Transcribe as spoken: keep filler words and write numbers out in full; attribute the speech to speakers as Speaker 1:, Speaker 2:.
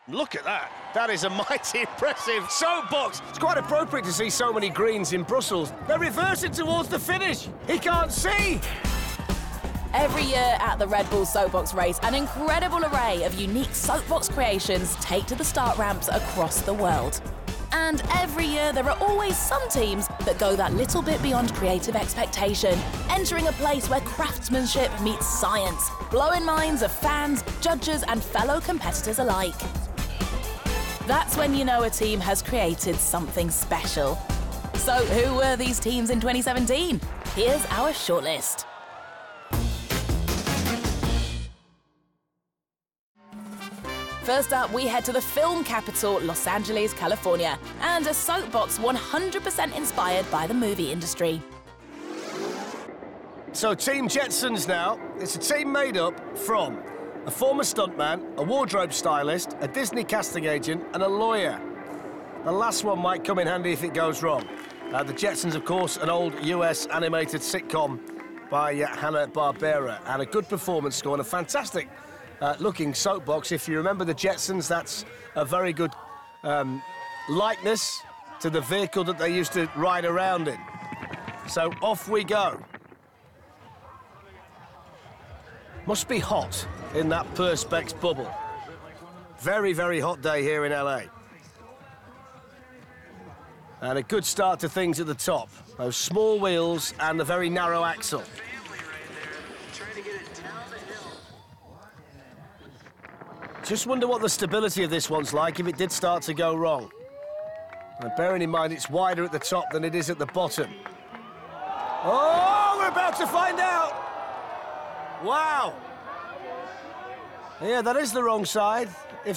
Speaker 1: Look at that. That is a mighty impressive soapbox.
Speaker 2: It's quite appropriate to see so many greens in Brussels. They're reversing towards the finish. He can't see.
Speaker 3: Every year at the Red Bull Soapbox Race, an incredible array of unique soapbox creations take to the start ramps across the world. And every year there are always some teams that go that little bit beyond creative expectation, entering a place where craftsmanship meets science, blowing minds of fans, judges and fellow competitors alike. That's when you know a team has created something special. So who were these teams in twenty seventeen? Here's our shortlist. First up, we head to the film capital, Los Angeles, California, and a soapbox one hundred percent inspired by the movie industry.
Speaker 2: So Team Jetsons now. It's a team made up from a former stuntman, a wardrobe stylist, a Disney casting agent, and a lawyer. The last one might come in handy if it goes wrong. Uh, the Jetsons, of course, an old U S animated sitcom by uh, Hanna-Barbera, and a good performance score and a fantastic Uh, looking soapbox. If you remember the Jetsons, that's a very good um, likeness to the vehicle that they used to ride around in. So off we go. Must be hot in that Perspex bubble. Very, very hot day here in L A. And a good start to things at the top. Those small wheels and the very narrow axle. Just wonder what the stability of this one's like if it did start to go wrong. And bearing in mind it's wider at the top than it is at the bottom. Oh, we're about to find out! Wow! Yeah, that is the wrong side.